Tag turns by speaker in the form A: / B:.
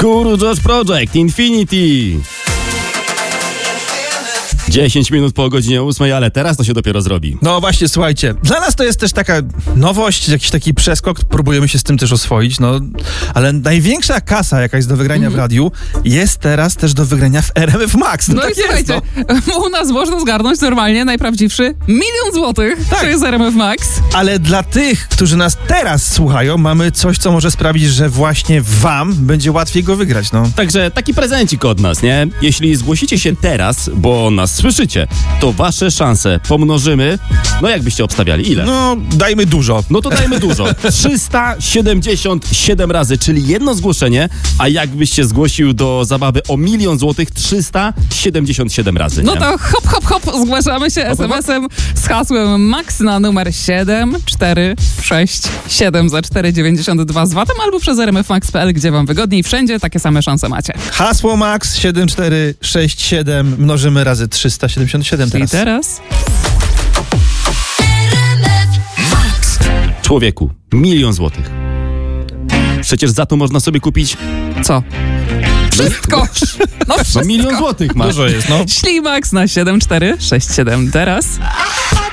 A: Guru Josh Project, Infinity. 10 minut po godzinie 8, ale teraz to się dopiero zrobi.
B: No właśnie, słuchajcie, dla nas to jest też taka nowość, jakiś taki przeskok, próbujemy się z tym też oswoić, no, ale największa kasa, jaka jest do wygrania w radiu, jest teraz też do wygrania w RMF Max.
C: No tak i słuchajcie, u nas można zgarnąć normalnie najprawdziwszy 1 000 000 złotych.
B: Tak.
C: To jest RMF Max.
B: Ale dla tych, którzy nas teraz słuchają, mamy coś, co może sprawić, że właśnie wam będzie łatwiej go wygrać, no.
A: Także taki prezencik od nas, nie? Jeśli zgłosicie się teraz, bo nas słyszycie, to wasze szanse pomnożymy, no jakbyście obstawiali, ile?
B: No, dajmy dużo.
A: No to dajmy dużo. 377 razy, czyli jedno zgłoszenie, a jakbyś zgłosił do zabawy o 1 000 000 złotych 377 razy, nie?
C: No to hop, hop, hop, zgłaszamy się SMS-em z hasłem MAX na numer 7467 za 4,92 z VAT-em albo przez rmfmax.pl, gdzie wam wygodniej. Wszędzie takie same szanse macie.
B: Hasło Max 7467 mnożymy razy 377 teraz.
C: I teraz...
A: Człowieku, 1 000 000 złotych. Przecież za to można sobie kupić...
C: Co? Wszystko! No
A: No
C: wszystko!
A: 1 000 000 złotych masz.
B: Dużo jest, no.
C: Ślimax na 7467 teraz.